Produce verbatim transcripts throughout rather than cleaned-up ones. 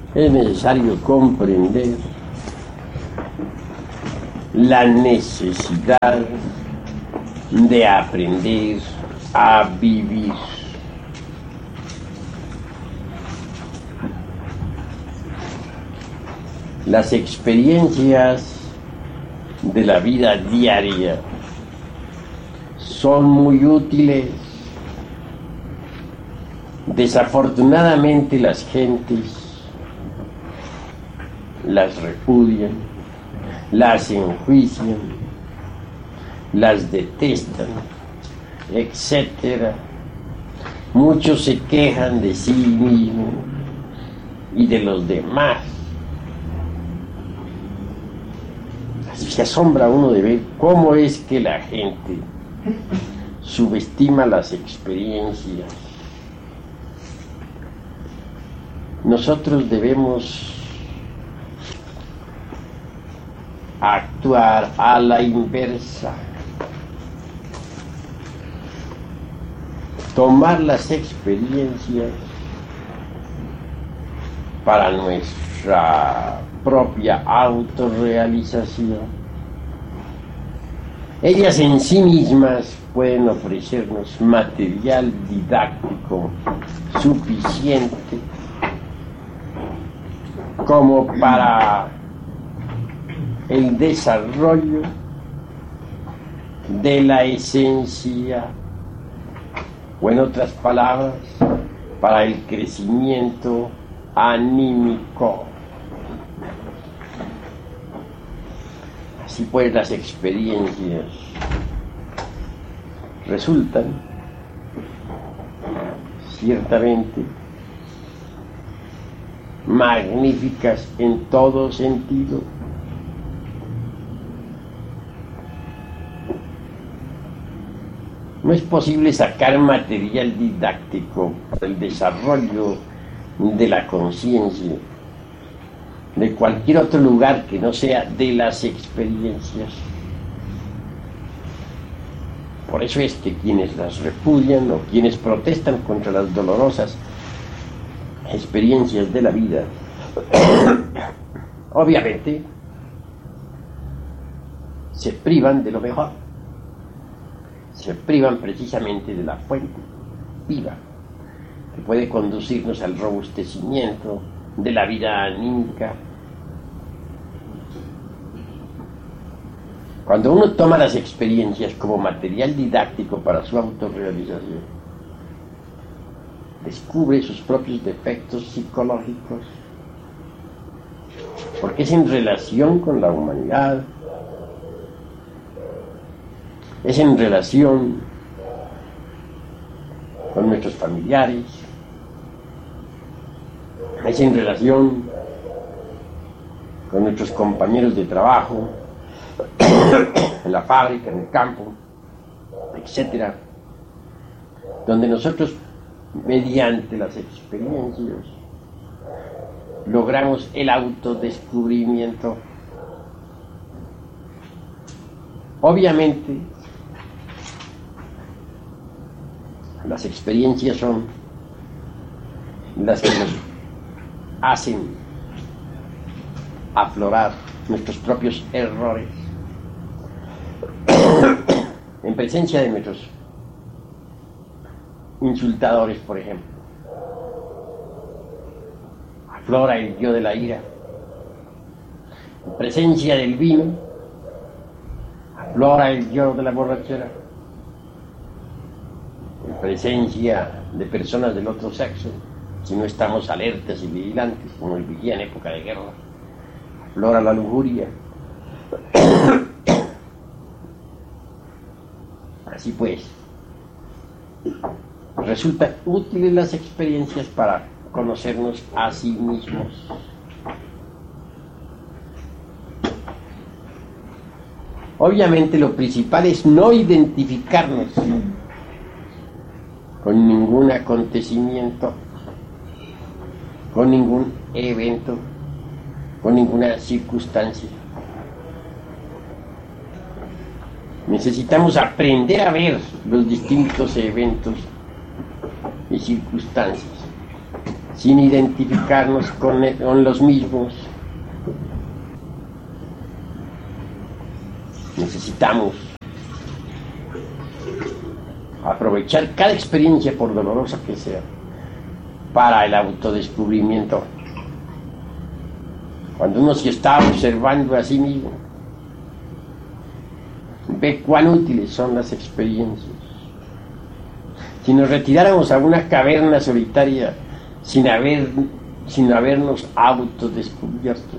es necesario comprender la necesidad de aprender a vivir. Las experiencias de la vida diaria son muy útiles. Desafortunadamente las gentes las repudian, las enjuician, las detestan, etcétera. Muchos se quejan de sí mismos y de los demás. Se asombra uno de ver cómo es que la gente subestima las experiencias. Nosotros debemos actuar a la inversa. Tomar las experiencias para nuestra propia autorrealización. Ellas en sí mismas pueden ofrecernos material didáctico suficiente como para el desarrollo de la esencia, o en otras palabras, para el crecimiento anímico. Así pues, las experiencias resultan ciertamente magníficas en todo sentido. No es posible sacar material didáctico para el desarrollo de la conciencia de cualquier otro lugar que no sea de las experiencias. Por eso es que quienes las repudian o quienes protestan contra las dolorosas experiencias de la vida, obviamente se privan de lo mejor, se privan precisamente de la fuente viva que puede conducirnos al robustecimiento de la vida anímica. Cuando uno toma las experiencias como material didáctico para su autorrealización, descubre sus propios defectos psicológicos, porque es en relación con la humanidad, es en relación con nuestros familiares, es en relación con nuestros compañeros de trabajo, en la fábrica, en el campo, etcétera, donde nosotros, mediante las experiencias, logramos el autodescubrimiento. Obviamente, las experiencias son las que nos hacen aflorar nuestros propios errores en presencia de nuestros insultadores, por ejemplo. Aflora el yo de la ira. En presencia del vino, aflora el yo de la borrachera. En presencia de personas del otro sexo, si no estamos alertas y vigilantes, como el vigía en época de guerra, aflora la lujuria. Así pues, resultan útiles las experiencias para conocernos a sí mismos. Obviamente lo principal es no identificarnos con ningún acontecimiento, con ningún evento, con ninguna circunstancia. Necesitamos aprender a ver los distintos eventos y circunstancias sin identificarnos con, con los mismos. Necesitamos aprovechar cada experiencia, por dolorosa que sea, para el autodescubrimiento. Cuando uno se está observando a sí mismo, ve cuán útiles son las experiencias. Si nos retiráramos a una caverna solitaria sin haber, sin habernos autodescubierto,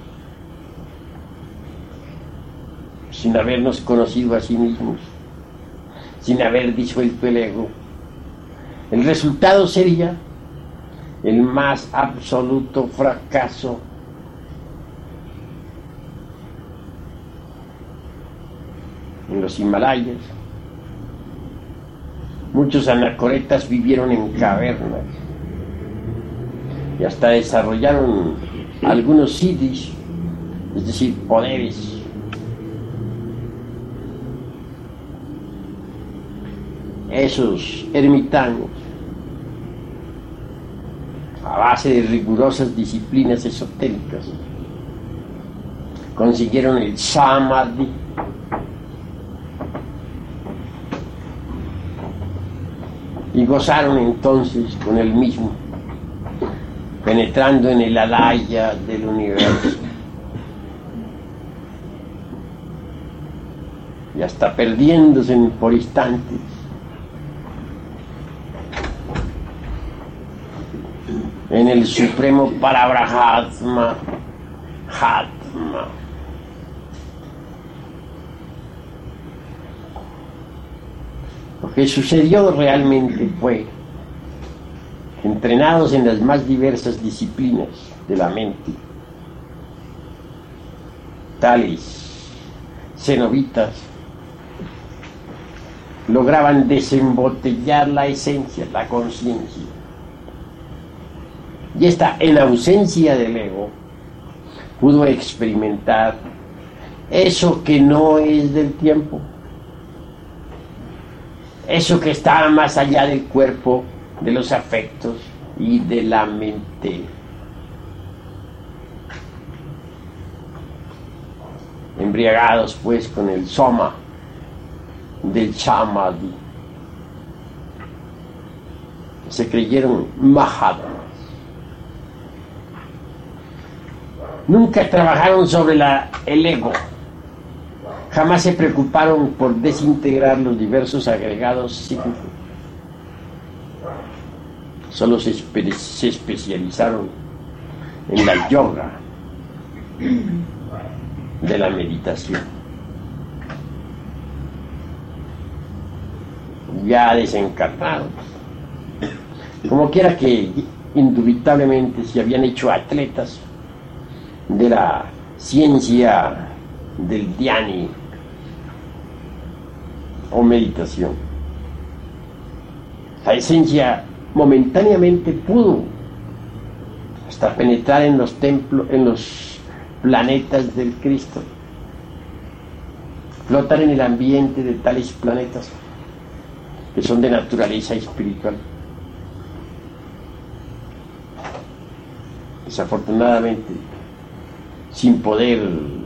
sin habernos conocido a sí mismos, sin haber disuelto el ego, el resultado sería el más absoluto fracaso. En los Himalayas, muchos anacoretas vivieron en cavernas y hasta desarrollaron algunos siddhis, es decir, poderes. Esos ermitaños, a base de rigurosas disciplinas esotéricas, consiguieron el samadhi, y gozaron entonces con el mismo, penetrando en el alaya del universo y hasta perdiéndose por instantes en el supremo Parabrahatma, Hatma. Lo que sucedió realmente fue, entrenados en las más diversas disciplinas de la mente, tales cenobitas lograban desembotellar la esencia, la conciencia, y esta, en ausencia del ego, pudo experimentar eso que no es del tiempo, eso que está más allá del cuerpo, de los afectos y de la mente. Embriagados pues con el soma del samadhi, se creyeron mahatmas. Nunca trabajaron sobre la, el ego. Jamás se preocuparon por desintegrar los diversos agregados psíquicos. Solo se, espe se especializaron en la yoga de la meditación. Ya desencarnados, como quiera que indubitablemente se habían hecho atletas de la ciencia del dhyani o meditación. La esencia momentáneamente pudo hasta penetrar en los templos, en los planetas del Cristo, flotar en el ambiente de tales planetas que son de naturaleza espiritual. Desafortunadamente, sin poder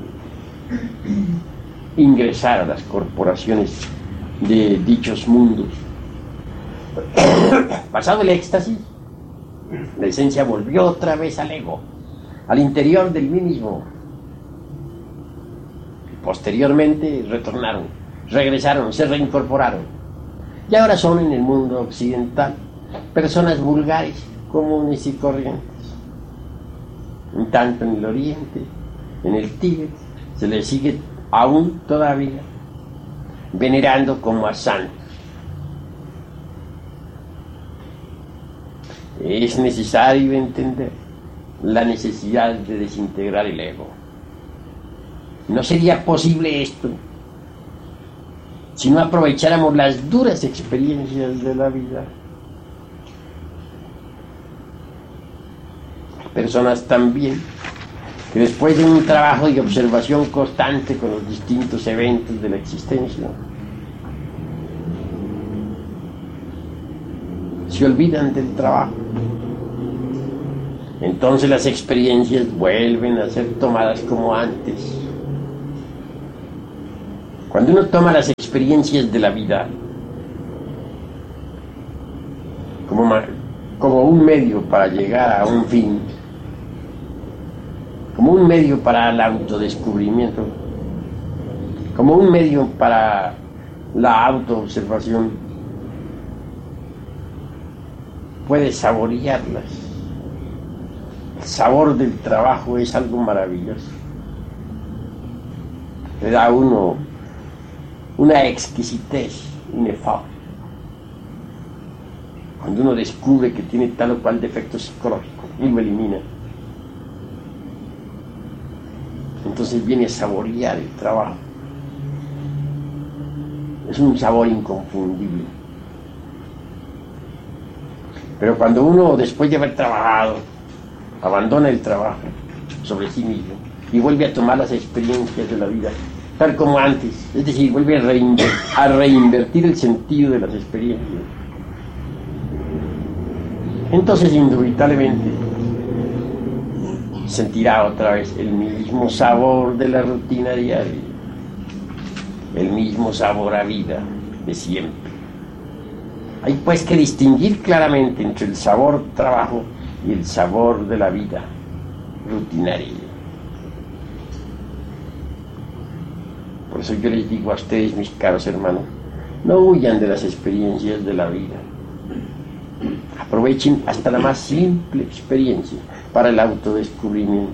ingresar a las corporaciones de dichos mundos. Pasado el éxtasis, la esencia volvió otra vez al ego, al interior del mí mismo. Posteriormente retornaron, regresaron, se reincorporaron. Y ahora son en el mundo occidental personas vulgares, comunes y corrientes. En tanto en el oriente, en el Tíbet, se les sigue aún todavía venerando como a santos. Es necesario entender la necesidad de desintegrar el ego. No sería posible esto si no aprovecháramos las duras experiencias de la vida. Personas también que después de un trabajo de observación constante con los distintos eventos de la existencia, se olvidan del trabajo entonces las experiencias vuelven a ser tomadas como antes. Cuando uno toma las experiencias de la vida como, como un medio para llegar a un fin, como un medio para el autodescubrimiento, como un medio para la autoobservación, puede saborearlas. El sabor del trabajo es algo maravilloso. Le da a uno una exquisitez inefable. Cuando uno descubre que tiene tal o cual defecto psicológico y lo elimina, entonces viene a saborear el trabajo. Es un sabor inconfundible. Pero cuando uno, después de haber trabajado, abandona el trabajo sobre sí mismo y vuelve a tomar las experiencias de la vida tal como antes, es decir, vuelve a, reinver a reinvertir el sentido de las experiencias, entonces indubitablemente sentirá otra vez el mismo sabor de la rutina diaria, el mismo sabor a vida de siempre. Hay pues que distinguir claramente entre el sabor trabajo y el sabor de la vida rutinaria. Por eso yo les digo a ustedes, mis caros hermanos, no huyan de las experiencias de la vida. Aprovechen hasta la más simple experiencia para el autodescubrimiento.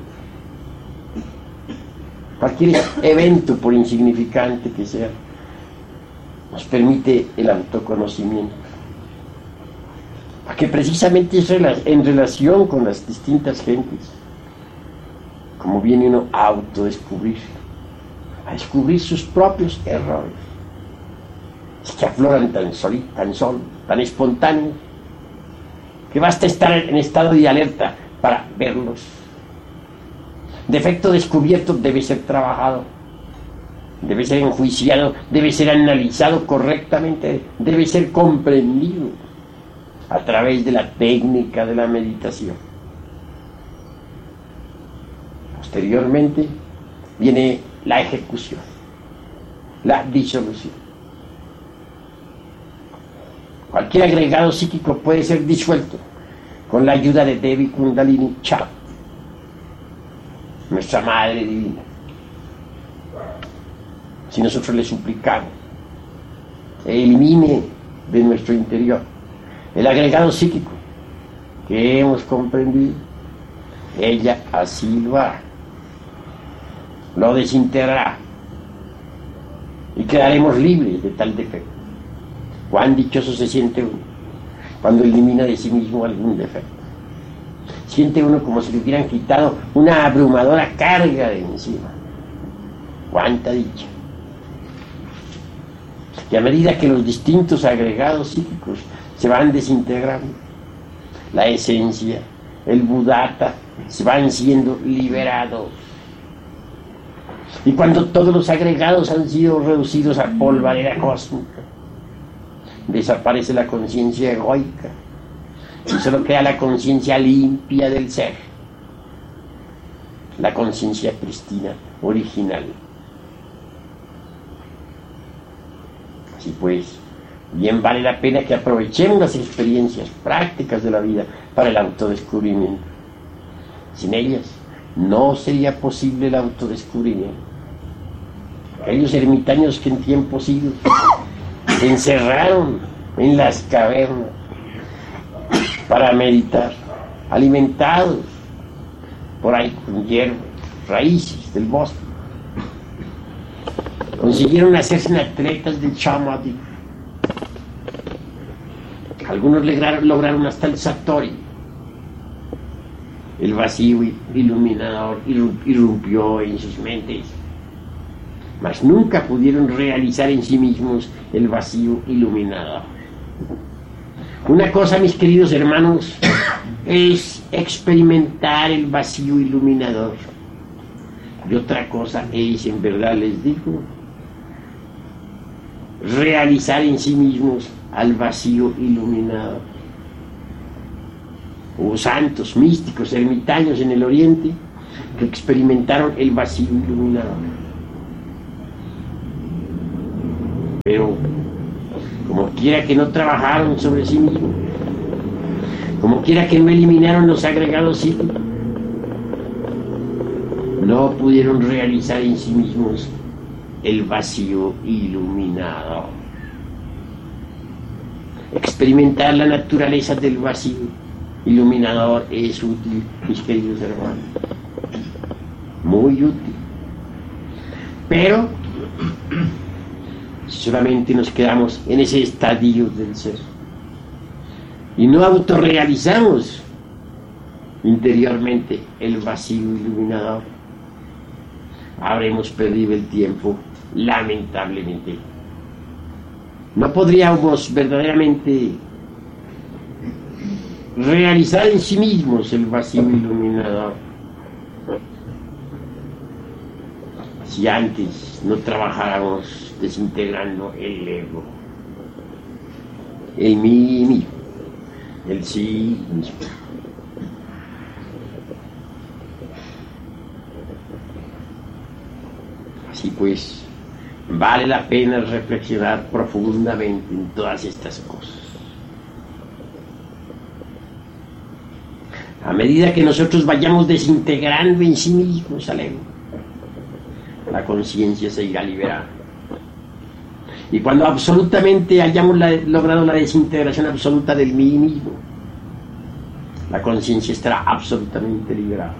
Cualquier evento, por insignificante que sea, nos permite el autoconocimiento. Porque precisamente es en relación con las distintas gentes como viene uno a autodescubrirse, a descubrir sus propios errores, es que afloran tan solo, tan solo, tan espontáneos, que basta estar en estado de alerta para verlos. Defecto descubierto debe ser trabajado, debe ser enjuiciado, debe ser analizado correctamente, debe ser comprendido a través de la técnica de la meditación. Posteriormente viene la ejecución, la disolución. Cualquier agregado psíquico puede ser disuelto con la ayuda de Devi Kundalini Chakra, nuestra Madre Divina. Si nosotros le suplicamos, elimine de nuestro interior el agregado psíquico que hemos comprendido, ella así lo hará, lo desintegrará y quedaremos libres de tal defecto. Cuán dichoso se siente uno cuando elimina de sí mismo algún defecto. Siente uno como si le hubieran quitado una abrumadora carga de encima. Cuánta dicha. Y a medida que los distintos agregados psíquicos se van desintegrando, la esencia, el Buddhata, se van siendo liberados. Y cuando todos los agregados han sido reducidos a polvareda cósmica, desaparece la conciencia egoica y solo queda la conciencia limpia del ser, la conciencia prístina, original. Así pues, bien vale la pena que aprovechemos las experiencias prácticas de la vida para el autodescubrimiento. Sin ellas no sería posible el autodescubrimiento. Aquellos ermitaños que en tiempos idos se encerraron en las cavernas para meditar, alimentados por ahí con hierbas, raíces del bosque, consiguieron hacerse atletas del Samadhi. Algunos lograron, lograron hasta el Satori. El vacío iluminador irrumpió en sus mentes, mas nunca pudieron realizar en sí mismos el vacío iluminador. Una cosa, mis queridos hermanos, es experimentar el vacío iluminador, y otra cosa es, en verdad les digo, realizar en sí mismos al vacío iluminador. Hubo santos, místicos, ermitaños en el Oriente que experimentaron el vacío iluminador. Pero, como quiera que no trabajaron sobre sí mismos, como quiera que no eliminaron los agregados psíquicos, no pudieron realizar en sí mismos el vacío iluminador. Experimentar la naturaleza del vacío iluminador es útil, mis queridos hermanos, muy útil. Pero solamente nos quedamos en ese estadio del ser y no autorrealizamos interiormente el vacío iluminador, habremos perdido el tiempo, lamentablemente. No podríamos verdaderamente realizar en sí mismos el vacío iluminador si antes no trabajáramos desintegrando el ego, el mí mismo, el sí mismo. Así pues, vale la pena reflexionar profundamente en todas estas cosas. A medida que nosotros vayamos desintegrando en sí mismos al ego, la conciencia se irá liberando. Y cuando absolutamente hayamos la, logrado la desintegración absoluta del mí mismo, la conciencia estará absolutamente liberada.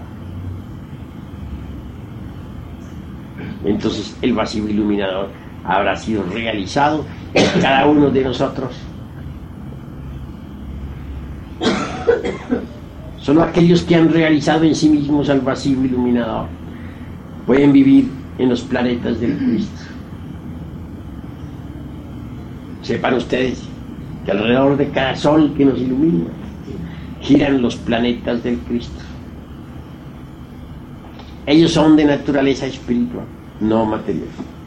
Entonces el vacío iluminador habrá sido realizado en cada uno de nosotros. Solo aquellos que han realizado en sí mismos el vacío iluminador pueden vivir en los planetas del Cristo. Sepan ustedes que alrededor de cada sol que nos ilumina giran los planetas del Cristo. Ellos son de naturaleza espiritual, no material.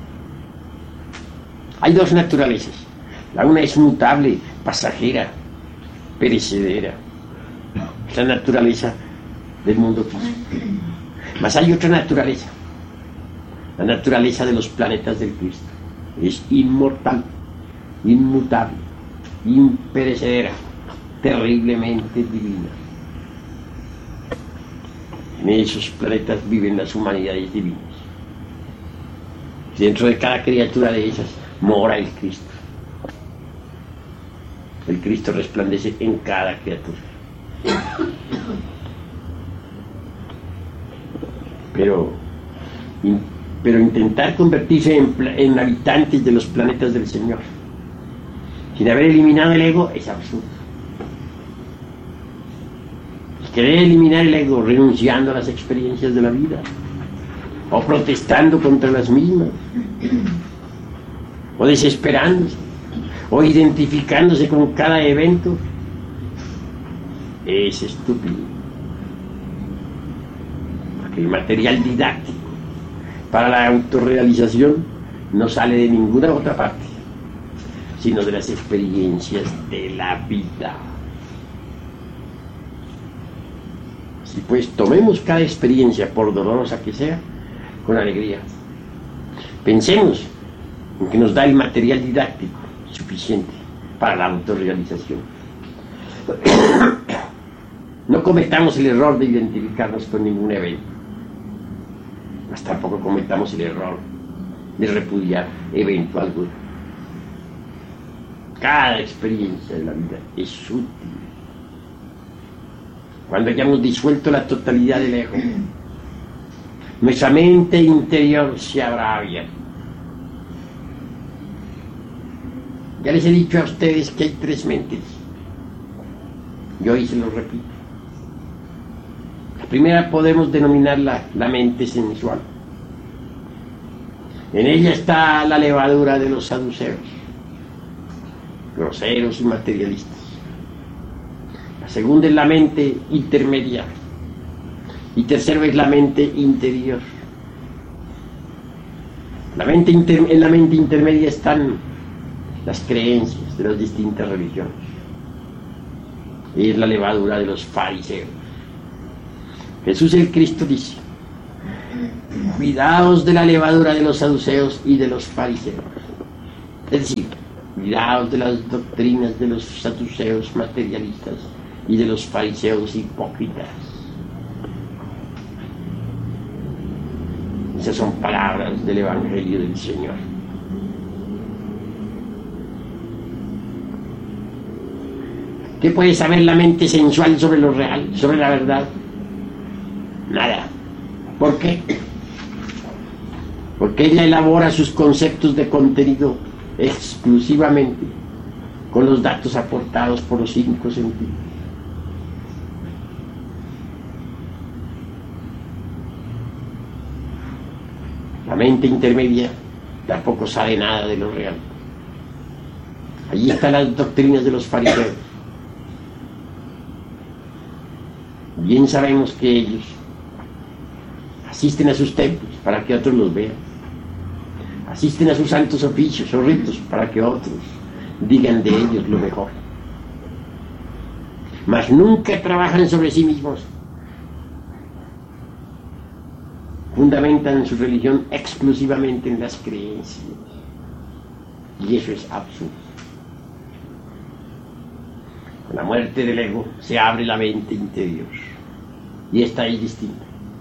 Hay dos naturalezas. La una es mutable, pasajera, perecedera. Es la naturaleza del mundo físico. Mas hay otra naturaleza, la naturaleza de los planetas del Cristo. Es inmortal, inmutable, imperecedera, terriblemente divina. En esos planetas viven las humanidades divinas. Dentro de cada criatura de esas mora el Cristo. El Cristo resplandece en cada criatura. Pero, in, pero intentar convertirse en, en habitantes de los planetas del Señor sin haber eliminado el ego es absurdo. Querer eliminar el ego renunciando a las experiencias de la vida o protestando contra las mismas o desesperándose o identificándose con cada evento es estúpido, porque el material didáctico para la autorrealización no sale de ninguna otra parte sino de las experiencias de la vida. Y pues tomemos cada experiencia, por dolorosa que sea, con alegría. Pensemos en que nos da el material didáctico suficiente para la autorrealización. No cometamos el error de identificarnos con ningún evento. Mas tampoco cometamos el error de repudiar evento alguno. Cada experiencia de la vida es útil. Cuando hayamos disuelto la totalidad del ego, nuestra mente interior se habrá abierto. Ya les he dicho a ustedes que hay tres mentes. Y hoy se los repito. La primera podemos denominarla la mente sensual. En ella está la levadura de los saduceos, groseros y materialistas. La segunda es la mente intermedia. Y tercero es la mente interior. La mente inter, en la mente intermedia están las creencias de las distintas religiones. es la levadura de los fariseos. Jesús el Cristo dice: cuidaos de la levadura de los saduceos y de los fariseos. Es decir, cuidaos de las doctrinas de los saduceos materialistas y de los fariseos hipócritas. Esas son palabras del Evangelio del Señor. ¿Qué puede saber la mente sensual sobre lo real, sobre la verdad? Nada. ¿Por qué? Porque ella elabora sus conceptos de contenido exclusivamente con los datos aportados por los cinco sentidos. La mente intermedia tampoco sabe nada de lo real. Allí están las doctrinas de los fariseos. Bien sabemos que ellos asisten a sus templos para que otros los vean. Asisten a sus santos oficios o ritos para que otros digan de ellos lo mejor. Mas nunca trabajan sobre sí mismos. Fundamentan su religión exclusivamente en las creencias. Y eso es absurdo. Con la muerte del ego se abre la mente interior. Y esta es distinta.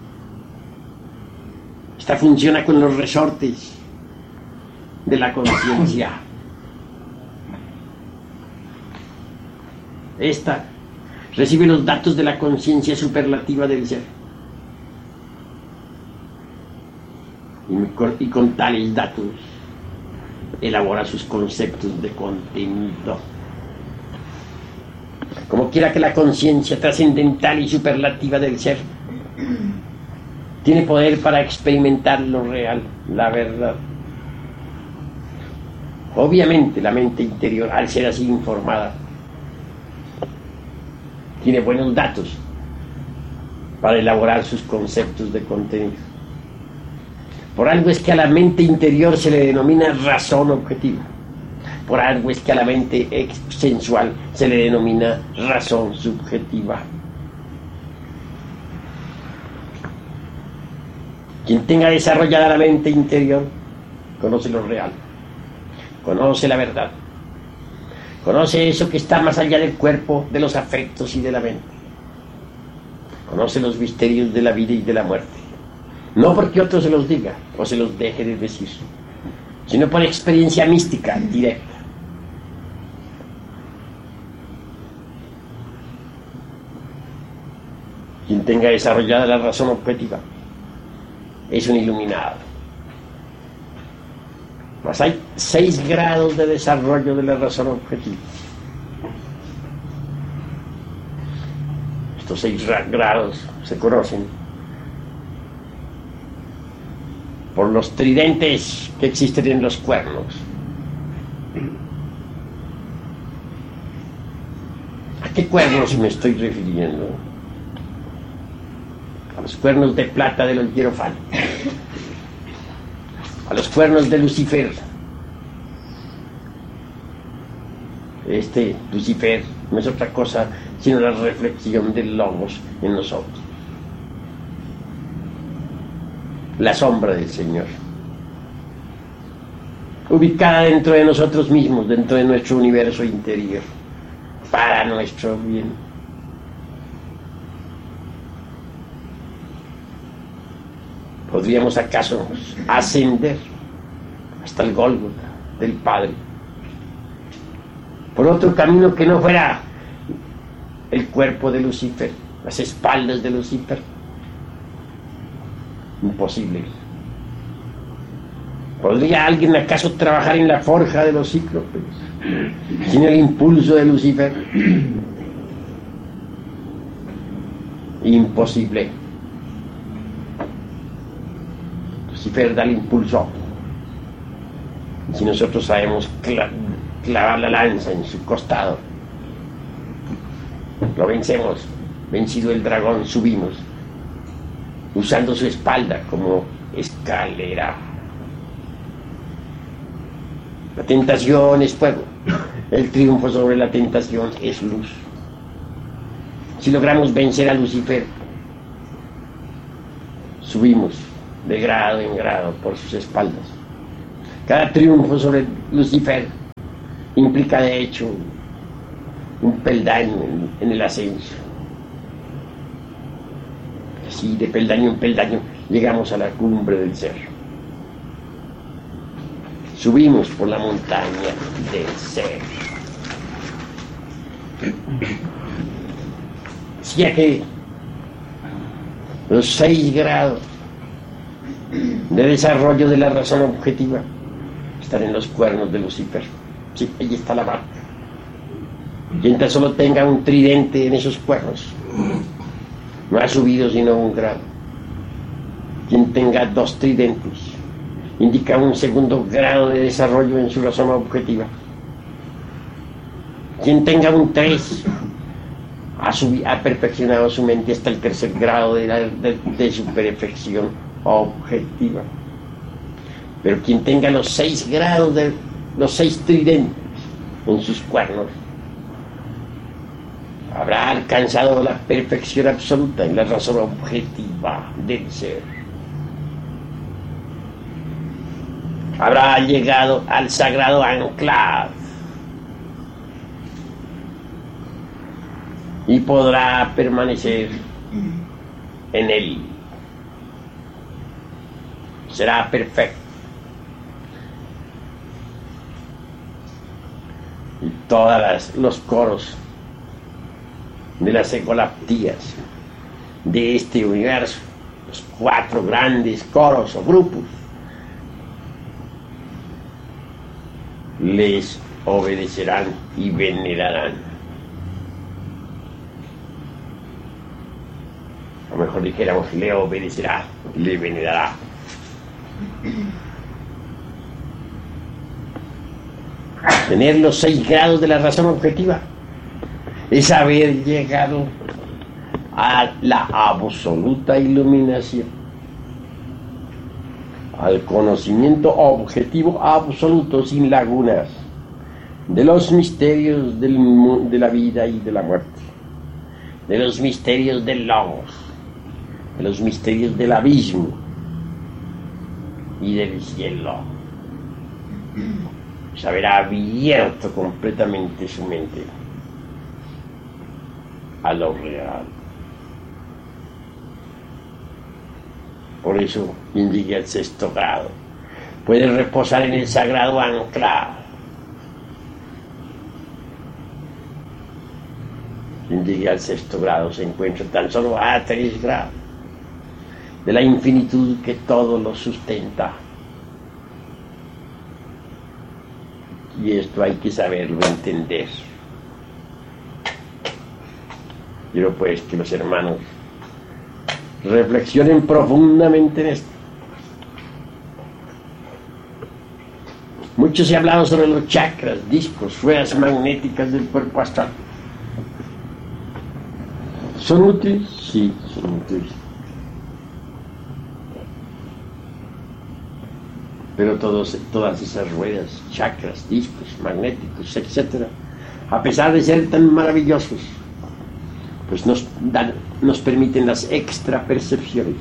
Esta funciona con los resortes de la conciencia. Esta recibe los datos de la conciencia superlativa del ser. Y con, y con tales datos elabora sus conceptos de contenido. Como quiera que la conciencia trascendental y superlativa del ser tiene poder para experimentar lo real, la verdad. Obviamente la mente interior, al ser así informada, tiene buenos datos para elaborar sus conceptos de contenido. Por algo es que a la mente interior se le denomina razón objetiva. Por algo es que a la mente sensual se le denomina razón subjetiva. Quien tenga desarrollada la mente interior conoce lo real, conoce la verdad, conoce eso que está más allá del cuerpo, de los afectos y de la mente. Conoce los misterios de la vida y de la muerte. No porque otro se los diga o se los deje de decir, sino por experiencia mística directa. Quien tenga desarrollada la razón objetiva es un iluminado. Mas hay seis grados de desarrollo de la razón objetiva. Estos seis grados se conocen por los tridentes que existen en los cuernos. ¿A qué cuernos me estoy refiriendo? A los cuernos de plata de los hierofantes, a los cuernos de Lucifer. Este Lucifer no es otra cosa sino la reflexión del Logos en nosotros, la sombra del Señor, ubicada dentro de nosotros mismos, dentro de nuestro universo interior, para nuestro bien. ¿Podríamos acaso ascender hasta el Gólgota del Padre por otro camino que no fuera el cuerpo de Lucifer, las espaldas de Lucifer? Imposible. ¿Podría alguien acaso trabajar en la forja de los cíclopes sin el impulso de Lucifer? Imposible. Lucifer da el impulso. Si nosotros sabemos cla clavar la lanza en su costado, lo vencemos. Vencido el dragón, subimos, usando su espalda como escalera. La tentación es fuego. El triunfo sobre la tentación es luz. Si logramos vencer a Lucifer, subimos de grado en grado por sus espaldas. Cada triunfo sobre Lucifer implica de hecho un peldaño en, en el ascenso. Así de peldaño en peldaño llegamos a la cumbre del ser. Subimos por la montaña del ser. Ya que los seis grados de desarrollo de la razón objetiva están en los cuernos de Lucifer. Sí, ahí está la marca. Quien tan solo tenga un tridente en esos cuernos no ha subido sino un grado. Quien tenga dos tridentes indica un segundo grado de desarrollo en su razón objetiva. Quien tenga un tres ha, subido, ha perfeccionado su mente hasta el tercer grado de, la, de, de su perfección objetiva. Pero quien tenga los seis grados de los seis tridentes en sus cuernos habrá alcanzado la perfección absoluta en la razón objetiva del ser. Habrá llegado al sagrado anclaje y podrá permanecer en él. Será perfecto. Y todos los coros de las ecolaptías de este universo, los cuatro grandes coros o grupos, les obedecerán y venerarán. O mejor dijéramos, le obedecerá, le venerará. Tener los seis grados de la razón objetiva es haber llegado a la absoluta iluminación, al conocimiento objetivo absoluto sin lagunas de los misterios del, de la vida y de la muerte, de los misterios del logos, de los misterios del abismo y del cielo. Se habrá abierto completamente su mente a lo real. Por eso, quien llegue al sexto grado puede reposar en el sagrado anclaje. Quien llegue al sexto grado se encuentra tan solo a tres grados de la infinitud que todo lo sustenta. Y esto hay que saberlo entender. Quiero pues que los hermanos reflexionen profundamente en esto. Mucho se ha hablado sobre los chakras, discos, ruedas magnéticas del cuerpo astral. ¿Son útiles? Sí, son útiles. Pero todos, todas esas ruedas, chakras, discos, magnéticos, etcétera, a pesar de ser tan maravillosos, pues nos dan, nos permiten las extrapercepciones.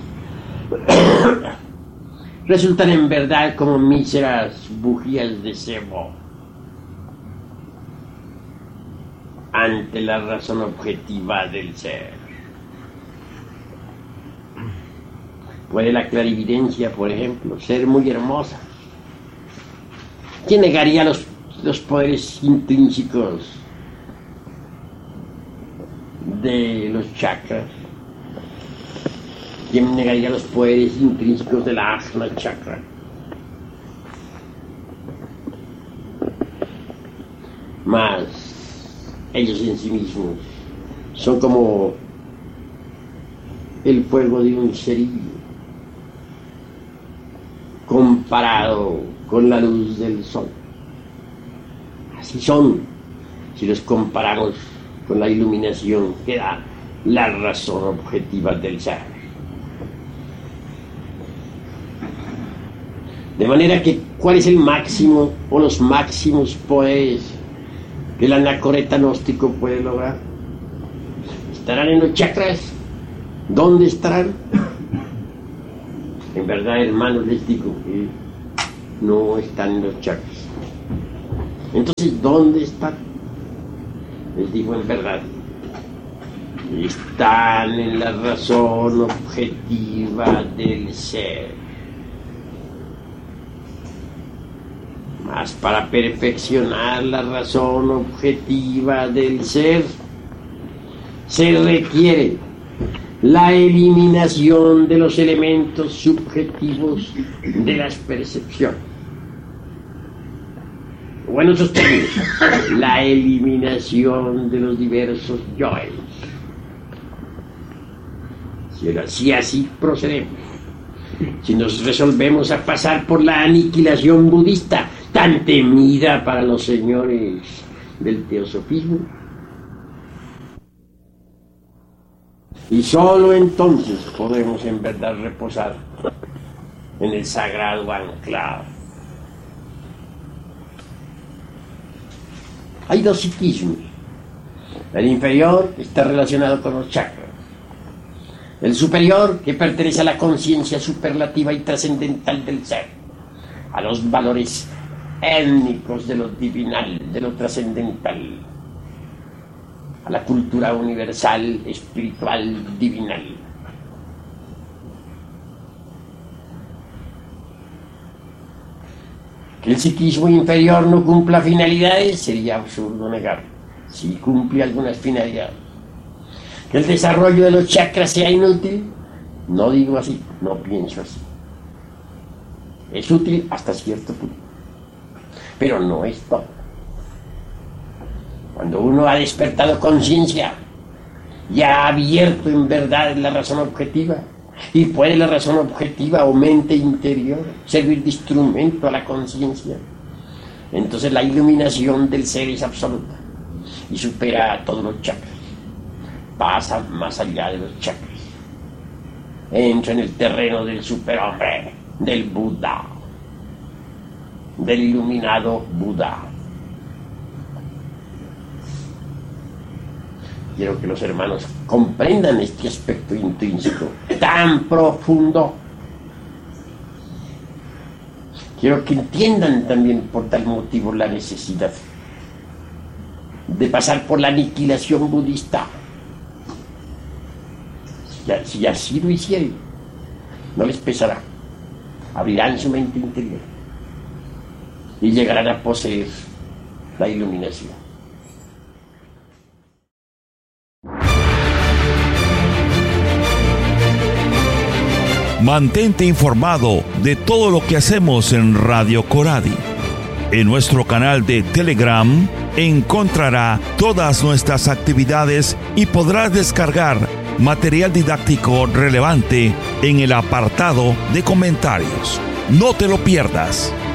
Resultan en verdad como míseras bujías de cebo ante la razón objetiva del ser. Puede la clarividencia, por ejemplo, ser muy hermosa. ¿Quién negaría los, los poderes intrínsecos de los chakras? ¿Quién negaría los poderes intrínsecos de la Ajna chakra? Mas ellos en sí mismos son como el fuego de un cerillo comparado con la luz del sol. Así son, si los comparamos con la iluminación que da la razón objetiva del ser. De manera que, ¿cuál es el máximo o los máximos poderes que el anacoreta gnóstico puede lograr? ¿Estarán en los chakras? ¿Dónde estarán? En verdad, hermanos, les digo que no están en los chakras. Entonces, ¿dónde están? Les digo en verdad. Están en la razón objetiva del ser. Mas para perfeccionar la razón objetiva del ser, se requiere la eliminación de los elementos subjetivos de las percepciones. O en otros términos, la eliminación de los diversos yoes. Si así procedemos, si nos resolvemos a pasar por la aniquilación budista, tan temida para los señores del teosofismo, y sólo entonces podemos en verdad reposar en el sagrado anclado. Hay dos psiquismos. El inferior está relacionado con los chakras. El superior, que pertenece a la conciencia superlativa y trascendental del ser, a los valores étnicos de lo divinal, de lo trascendental, a la cultura universal, espiritual, divinal. Que el psiquismo inferior no cumpla finalidades sería absurdo negarlo. Sí cumple algunas finalidades. Que el desarrollo de los chakras sea inútil, no digo así, no pienso así. Es útil hasta cierto punto, pero no es todo. Cuando uno ha despertado conciencia y ha abierto en verdad la razón objetiva, y puede la razón objetiva o mente interior servir de instrumento a la conciencia, entonces la iluminación del ser es absoluta y supera a todos los chakras. Pasa más allá de los chakras, entra en el terreno del superhombre, del Buda, del iluminado Buda. Quiero que los hermanos comprendan este aspecto intrínseco tan profundo. Quiero que entiendan también por tal motivo la necesidad de pasar por la aniquilación budista. Si así lo hicieren, no les pesará. Abrirán su mente interior y llegarán a poseer la iluminación. Mantente informado de todo lo que hacemos en Radio Coradi. En nuestro canal de Telegram encontrará todas nuestras actividades y podrás descargar material didáctico relevante en el apartado de comentarios. No te lo pierdas.